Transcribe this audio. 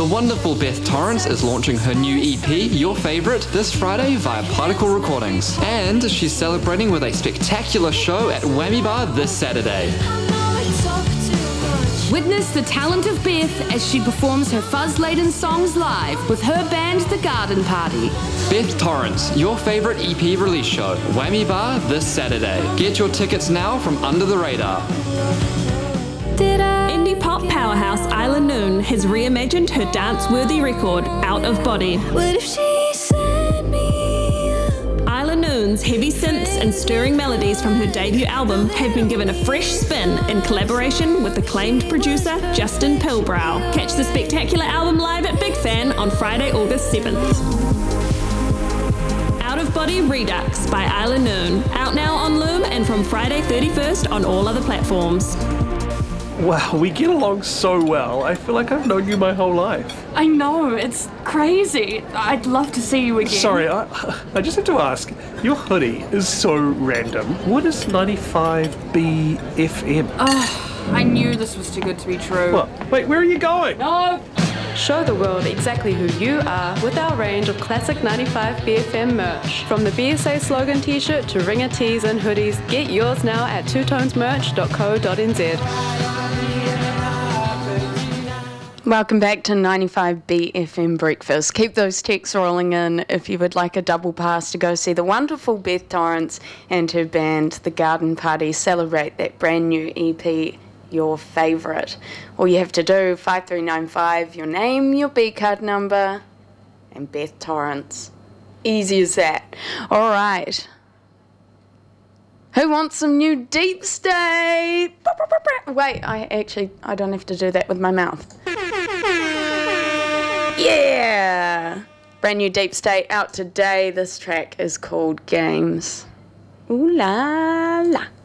The wonderful Beth Torrance is launching her new EP, Your Favourite, this Friday via Particle Recordings. And she's celebrating with a spectacular show at Whammy Bar this Saturday. Witness the talent of Beth as she performs her fuzz-laden songs live with her band The Garden Party. Beth Torrance, Your Favourite EP release show, Whammy Bar this Saturday. Get your tickets now from Under the Radar. Indie pop powerhouse Isla Noon has reimagined her dance-worthy record, Out of Body. What if she set me up? Isla Noon's heavy synths and stirring melodies from her debut album have been given a fresh spin in collaboration with acclaimed producer Justin Pilbrow. Catch the spectacular album live at Big Fan on Friday, August 7th. Out of Body Redux by Isla Noon, out now on Loom and from Friday 31st on all other platforms. Wow, we get along so well. I feel like I've known you my whole life. I know, it's crazy. I'd love to see you again. Sorry, I just have to ask. Your hoodie is so random. What is 95B FM? I knew this was too good to be true. What? Wait, where are you going? No! Show the world exactly who you are with our range of classic 95 BFM merch. From the BSA slogan t-shirt to ringer tees and hoodies, get yours now at twotonesmerch.co.nz. Welcome back to 95 BFM Breakfast. Keep those texts rolling in if you would like a double pass to go see the wonderful Beth Torrance and her band, The Garden Party, celebrate that brand new EP, Your Favourite. All you have to do, 5395, your name, your B-card number, and Beth Torrance. Easy as that. All right. Who wants some new Deep State? Wait, I don't have to do that with my mouth. Yeah! Brand new Deep State out today. This track is called Games. Ooh la la.